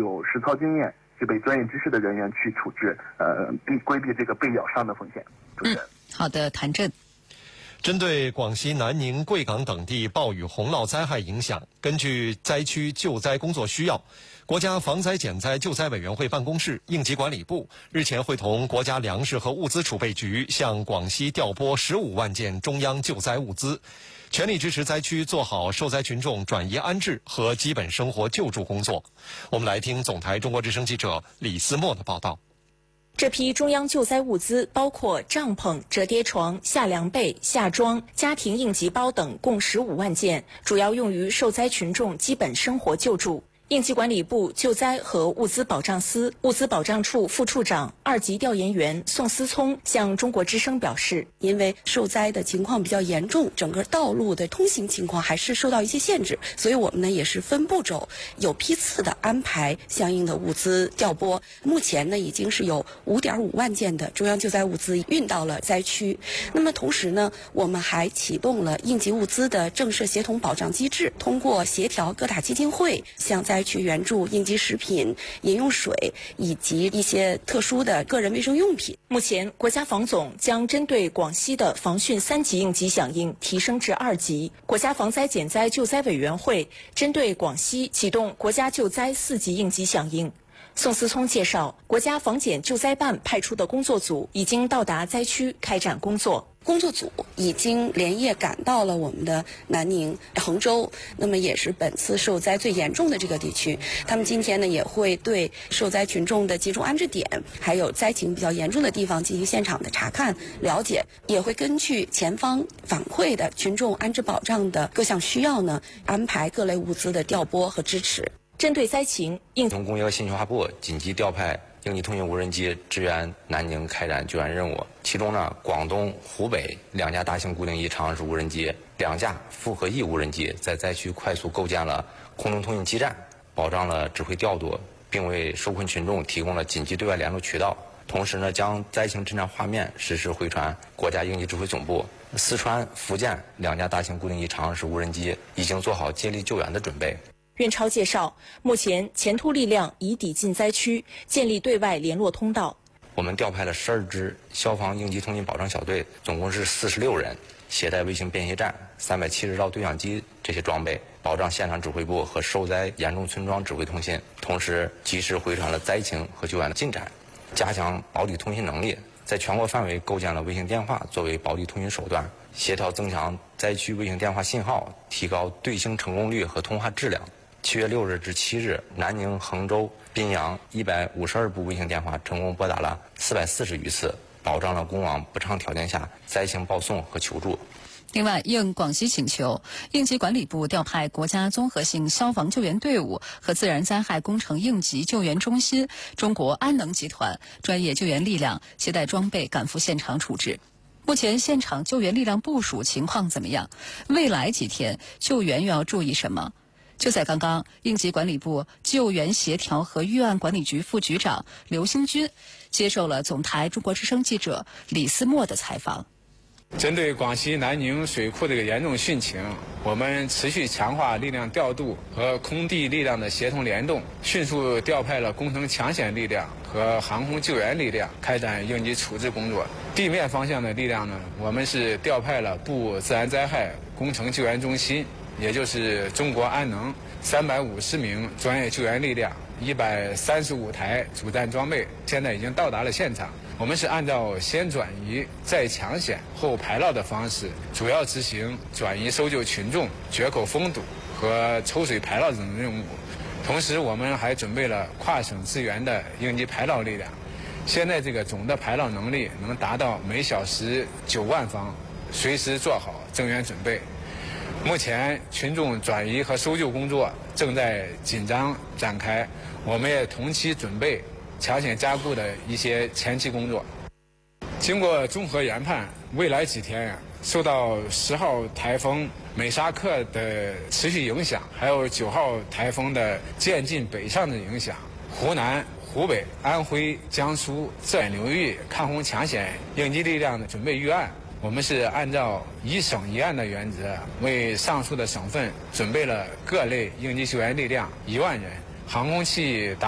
有实操经验、具备专业知识的人员去处置，并规避这个被咬伤的风险。主持人， 好的，谭震。 针对广西南宁、贵港等地暴雨洪涝灾害影响，根据灾区救灾工作需要，国家防灾减灾救灾委员会办公室、应急管理部日前会同国家粮食和物资储备局向广西调拨15万件中央救灾物资，全力支持灾区做好受灾群众转移安置和基本生活救助工作。我们来听总台中国之声记者李思墨的报道。 这批中央救灾物资包括帐篷、折叠床、夏凉被、夏装、家庭应急包等，共15万件，主要用于受灾群众基本生活救助。应急管理部救灾和物资保障司物资保障处副处长、2级调研员宋思聪向中国之声表示， 因为受灾的情况比较严重，整个道路的通行情况还是受到一些限制，所以我们呢也是分步骤、有批次的安排相应的物资调拨。目前呢已经是有5.5万件的中央救灾物资运到了灾区。那么同时呢，我们还启动了应急物资的政涉协同保障机制，通过协调各大基金会向灾区援助应急食品、饮用水以及一些特殊的个人卫生用品。 目前，国家防总将针对广西的防汛3级应急响应提升至2级。国家防灾减灾救灾委员会针对广西启动国家救灾4级应急响应。宋思聪介绍，国家防减救灾办派出的工作组已经到达灾区开展工作。 工作组已经连夜赶到了我们的南宁、衡州，那么也是本次受灾最严重的这个地区。他们今天呢也会对受灾群众的集中安置点，还有灾情比较严重的地方进行现场的查看了解，也会根据前方反馈的群众安置保障的各项需要呢，安排各类物资的调拨和支持。 针对灾情， 应通工业和信息化部紧急调派应急通讯无人机支援南宁开展救援任务。其中呢，广东、湖北2架大型固定翼长按式无人机、2架复合翼无人机在灾区快速构建了空中通讯基站，保障了指挥调度，并为受困群众提供了紧急对外联络渠道。同时呢，将灾情侦察画面实时回传国家应急指挥总部。四川、福建2架大型固定翼长按式无人机已经做好接力救援的准备。 苑超介绍，目前前突力量已抵近灾区，建立对外联络通道。 我们调派了12支消防应急通信保障小队，总共是46人，携带卫星便携站、370兆对讲机这些装备，保障现场指挥部和受灾严重村庄指挥通信，同时及时回传了灾情和救援的进展，加强保底通信能力。在全国范围构建了卫星电话作为保底通讯手段，协调增强灾区卫星电话信号，提高对星成功率和通话质量。7月6日至7日，南宁、衡州、宾阳152部卫星电话成功拨打了440余次，保障了公网不畅条件下灾情报送和求助。 另外，应广西请求，应急管理部调派国家综合性消防救援队伍和自然灾害工程应急救援中心、中国安能集团专业救援力量携带装备赶赴现场处置。目前现场救援力量部署情况怎么样？未来几天救援又要注意什么？就在刚刚，应急管理部救援协调和预案管理局副局长刘兴军接受了总台中国之声记者李思墨的采访。 针对广西南宁水库这个严重汛情，我们持续强化力量调度和空地力量的协同联动，迅速调派了工程抢险力量和航空救援力量开展应急处置工作。地面方向的力量呢，我们是调派了部自然灾害工程救援中心，也就是中国安能350名专业救援力量，135台主战装备，现在已经到达了现场。我们是按照先转移、再抢险、后排涝的方式，主要执行转移搜救群众、决口封堵和抽水排涝等任务。同时，我们还准备了跨省支援的应急排涝力量。现在这个总的排涝能力能达到每小时9万方，随时做好增援准备。目前群众转移和搜救工作正在紧张展开，我们也同期准备抢险加固的一些前期工作。经过综合研判，未来几天受到10号台风美沙克的持续影响，还有9号台风的渐进北上的影响，湖南、湖北、安徽、江苏这流域抗洪抢险应急力量的准备预案，我们是按照一省一案的原则，为上述的省份准备了各类应急救援力量1万人，航空器达